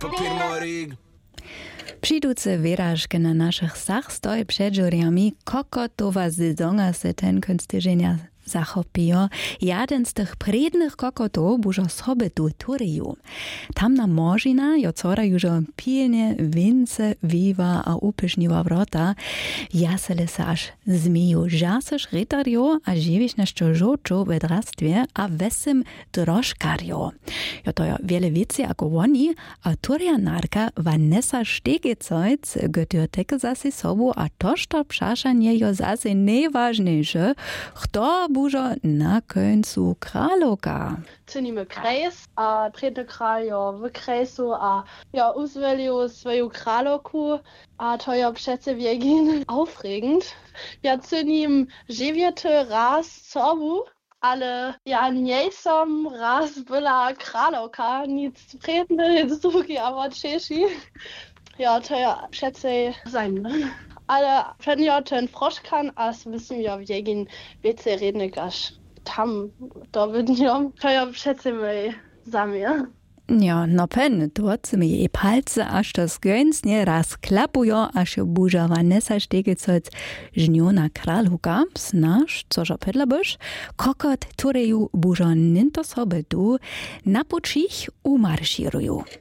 Přijduce wyrażki na naszych sach stoi przed juryami, kokotowa sezona se ten kunstyżenia zachopiło. Jeden z tych prednych kokotów bużo sobie tu turiju. Tamna morzina jo cora już pilnie wince wiwa a upyszniła wrota. Jasele se aż zmiju żasysz rytario a żywiśnością żółczu w drastwie a wesym drożkario. Jo to wiele więcej jako oni, a turianarka Vanessa Stegecojc götürteke zasi sobu a toż to przaszanie jo zasi najważniejsze, kto bužo na końcu kraloka. Czynimy krejs, a predny kral jo w krejsu, a jo uzwelił swoją kraloku, a to jo przece wiegin aufregend. Ja cynim żywiety raz sobu, ale ja nie sam raz była kraloka, nic predny, nic drugi, aber czeši. Ja, to ja przece zajmę. Ale wenn ja ten Frosch kann, als wissen ja wegen wiece rednych aż tam, da würden ja schätze mal samie. Ja, no pen, dort mi je palce, aż to zgęsnie raz klapują, aż jo buża Vanessa Stegecojc żniona kralhuka, znasz, cożo pedlabysz, kokot, któreju bużo ninto sobie tu, na poczich umarszirują.